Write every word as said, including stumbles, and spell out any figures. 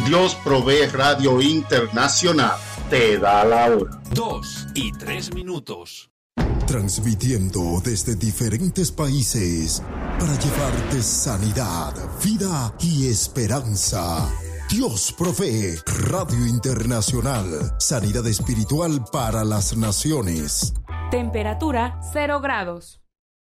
Dios Provee Radio Internacional te da la hora. Dos y tres minutos. Transmitiendo desde diferentes países para llevarte sanidad, vida y esperanza. Dios Provee Radio Internacional. Sanidad espiritual para las naciones. Temperatura cero grados.